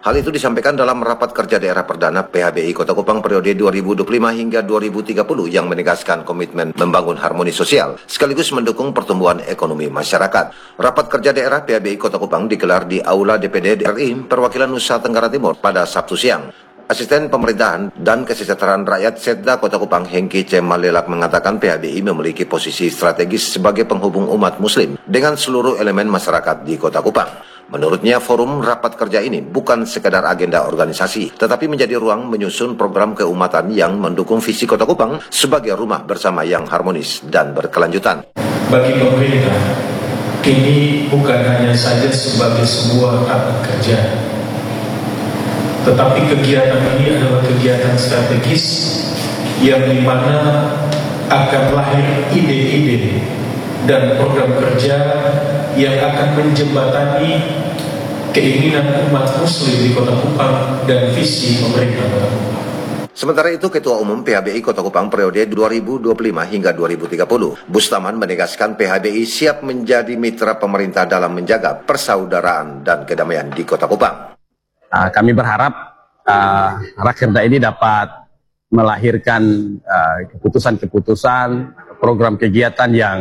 Hal itu disampaikan dalam rapat kerja daerah perdana PHBI Kota Kupang periode 2025 hingga 2030 yang menegaskan komitmen membangun harmoni sosial sekaligus mendukung pertumbuhan ekonomi masyarakat. Rapat kerja daerah PHBI Kota Kupang digelar di Aula DPD RI Perwakilan Nusa Tenggara Timur pada Sabtu siang. Asisten Pemerintahan dan Kesejahteraan Rakyat Setda Kota Kupang Hengki C. Malelak mengatakan PHBI memiliki posisi strategis sebagai penghubung umat muslim dengan seluruh elemen masyarakat di Kota Kupang. Menurutnya forum rapat kerja ini bukan sekadar agenda organisasi, tetapi menjadi ruang menyusun program keumatan yang mendukung visi Kota Kupang sebagai rumah bersama yang harmonis dan berkelanjutan. Bagi pemerintah, ini bukan hanya saja sebagai sebuah rapat kerja, tetapi kegiatan ini adalah kegiatan strategis yang dimana akan lahir ide-ide dan program kerja yang akan menjembatani keinginan umat muslim di Kota Kupang dan visi pemerintah Kota Kupang. Sementara itu, Ketua Umum PHBI Kota Kupang periode 2025 hingga 2030, Bustaman menegaskan PHBI siap menjadi mitra pemerintah dalam menjaga persaudaraan dan kedamaian di Kota Kupang. Kami berharap Rakerda ini dapat melahirkan keputusan-keputusan, program kegiatan yang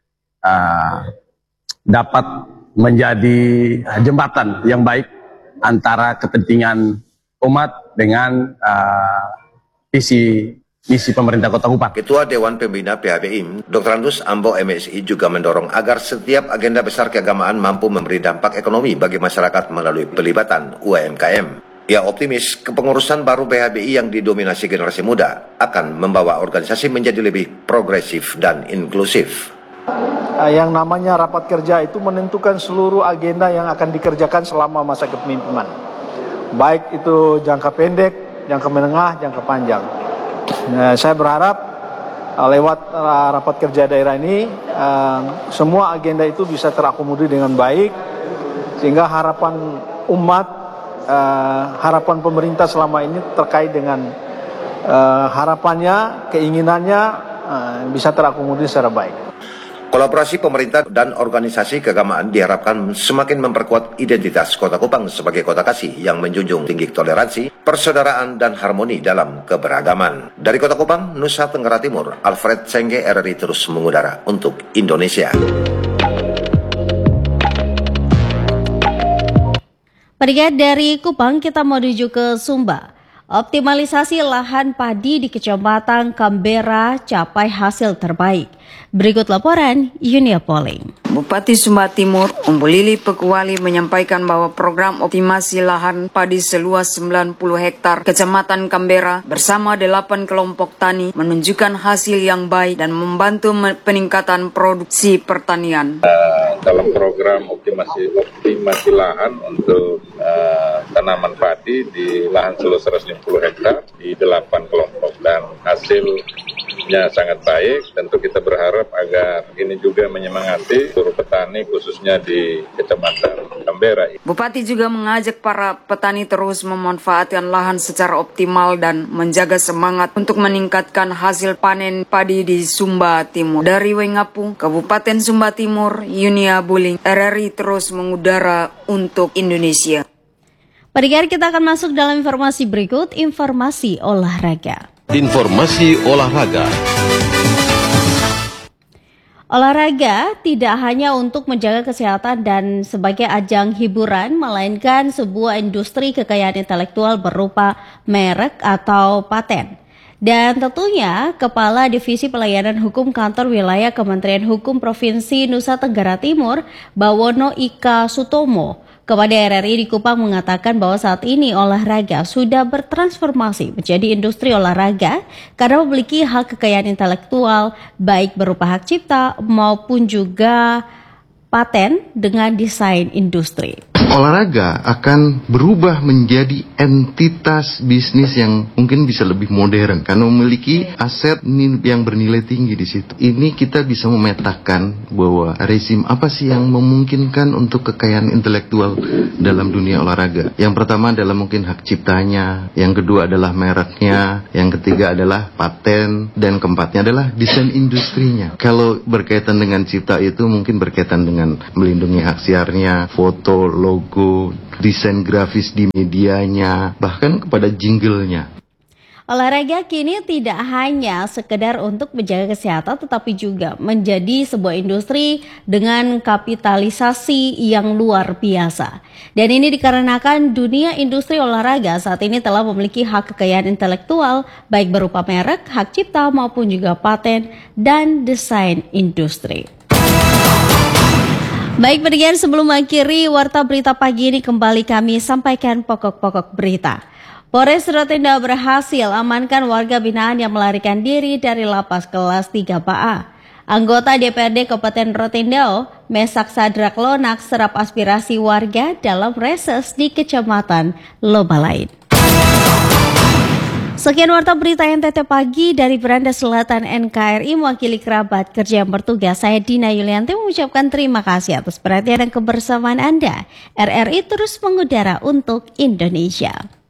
dapat menjadi jembatan yang baik antara kepentingan umat dengan misi pemerintah Kota Kupang. Ketua Dewan Pembina PHBI, Dr. Andus Ambo MSI juga mendorong agar setiap agenda besar keagamaan mampu memberi dampak ekonomi bagi masyarakat melalui pelibatan UMKM. Ia optimis kepengurusan baru PHBI yang didominasi generasi muda akan membawa organisasi menjadi lebih progresif dan inklusif. Yang namanya rapat kerja itu menentukan seluruh agenda yang akan dikerjakan selama masa kepemimpinan. Baik itu jangka pendek, jangka menengah, jangka panjang. Saya berharap lewat rapat kerja daerah ini semua agenda itu bisa terakomodir dengan baik sehingga harapan umat, harapan pemerintah selama ini terkait dengan harapannya, keinginannya bisa terakomodir secara baik. Kolaborasi pemerintah dan organisasi keagamaan diharapkan semakin memperkuat identitas Kota Kupang sebagai kota kasih yang menjunjung tinggi toleransi, persaudaraan, dan harmoni dalam keberagaman. Dari Kota Kupang, Nusa Tenggara Timur, Alfred Sengge RRI terus mengudara untuk Indonesia. Pendengar dari Kupang, kita menuju ke Sumba. Optimalisasi lahan padi di Kecamatan Kambera capai hasil terbaik. Berikut laporan Yunia Poling. Bupati Sumba Timur, Umbu Lili Pekuali menyampaikan bahwa program optimasi lahan padi seluas 90 hektar Kecamatan Kambera bersama 8 kelompok tani menunjukkan hasil yang baik dan membantu peningkatan produksi pertanian. Dalam program optimasi lahan untuk tanaman padi di lahan seluas 150 hektar di 8 kelompok dan hasilnya sangat baik. Tentu kita berharap agar ini juga menyemangati seluruh petani khususnya di Kecamatan Kambera. Bupati juga mengajak para petani terus memanfaatkan lahan secara optimal dan menjaga semangat untuk meningkatkan hasil panen padi di Sumba Timur. Dari Wengapu, Kabupaten Sumba Timur, Yunia Buling, RRI terus mengudara untuk Indonesia. Pendengar, kita akan masuk dalam informasi berikut, informasi olahraga. Informasi olahraga. Olahraga tidak hanya untuk menjaga kesehatan dan sebagai ajang hiburan, melainkan sebuah industri kekayaan intelektual berupa merek atau paten. Dan tentunya Kepala Divisi Pelayanan Hukum Kantor Wilayah Kementerian Hukum Provinsi Nusa Tenggara Timur, Bawono Ika Sutomo, kepada RRI di Kupang mengatakan bahwa saat ini olahraga sudah bertransformasi menjadi industri olahraga karena memiliki hak kekayaan intelektual baik berupa hak cipta maupun juga paten dengan desain industri. Olahraga akan berubah menjadi entitas bisnis yang mungkin bisa lebih modern karena memiliki aset yang bernilai tinggi di situ. Ini kita bisa memetakan bahwa rezim apa sih yang memungkinkan untuk kekayaan intelektual dalam dunia olahraga. Yang pertama adalah mungkin hak ciptanya, yang kedua adalah mereknya, yang ketiga adalah paten, dan keempatnya adalah desain industrinya. Kalau berkaitan dengan cipta itu mungkin berkaitan dengan melindungi hak siarnya, foto, logo, logo, desain grafis di medianya, bahkan kepada jinglenya. Olahraga kini tidak hanya sekedar untuk menjaga kesehatan tetapi juga menjadi sebuah industri dengan kapitalisasi yang luar biasa. Dan ini dikarenakan dunia industri olahraga saat ini telah memiliki hak kekayaan intelektual baik berupa merek, hak cipta maupun juga paten dan desain industri. Baik pendengar, sebelum mengakhiri Warta Berita pagi ini kembali kami sampaikan pokok-pokok berita. Polres Rotendao berhasil amankan warga binaan yang melarikan diri dari lapas kelas 3PA. Anggota DPRD Kabupaten Rotendao, Mesak Sadrak Lonak, serap aspirasi warga dalam reses di Kecamatan Lobalain. Sekian Warta Berita NTT Pagi dari Beranda Selatan NKRI, mewakili kerabat kerja yang bertugas. Saya Dina Yulianti mengucapkan terima kasih atas perhatian dan kebersamaan Anda. RRI terus mengudara untuk Indonesia.